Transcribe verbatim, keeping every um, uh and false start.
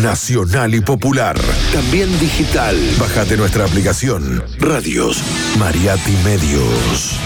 nacional y popular. También digital. Bájate nuestra aplicación. Radios Mariachi Medios.